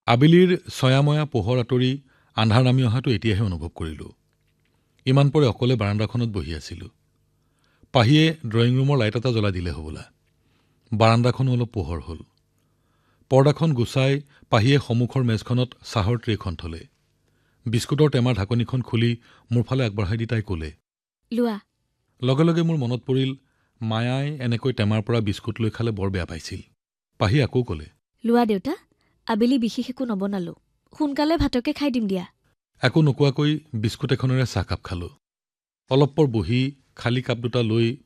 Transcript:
আবেলিৰ ছয়াময়া পোহৰ আঁতৰি আন্ধাৰ নামি অহাটো এতিয়াহে অনুভৱ কৰিলোঁ। ইমান পৰে অকলে বাৰাণ্ডাখনত বহি আছিলোঁ। পাহিয়ে ড্ৰয়িং ৰুমৰ লাইট এটা জ্বলাই দিলে হবলা। বাৰাণ্ডাখনো অলপ পোহৰ হ'ল। পৰ্দাখন গুচাই পাহিয়ে সন্মুখৰ মেজখনত চাহৰ ট্ৰেখন থলে। বিস্কুটৰ টেমাৰ ঢাকনিখন খুলি মোৰ ফালে আগবঢ়াই দি তাই ক'লে, লোৱা। লগে লগে মোৰ মনত পৰিল মায়াই এনেকৈ টেমাৰ পৰা বিস্কুট লৈ খালে বৰ বেয়া পাইছিল। পাহি আকৌ ক'লে, লোৱা দেউতা, আবেলি বিশেষ একো নবনালো, সোনকালে ভাতকে খাই দিম দিয়া। একো নোকোৱাকৈ বিস্কুট এখনেৰে চাহকাপ খালো। অলপ পৰ বহি খালী কাপ দুটা লৈ